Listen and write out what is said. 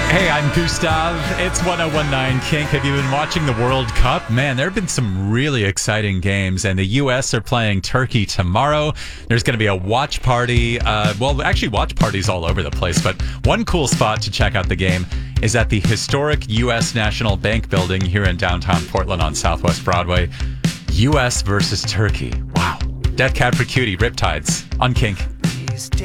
Hey, I'm Gustav. It's 1019 Kink. Have you been watching the World Cup? Man, there have been some really exciting games, and the U.S. are playing Turkey tomorrow. There's going to be a watch party. Actually, watch parties all over the place, but one cool spot to check out the game is at the historic U.S. National Bank building here in downtown Portland on Southwest Broadway. U.S. versus Turkey. Wow. Death Cab for Cutie, Riptides on Kink.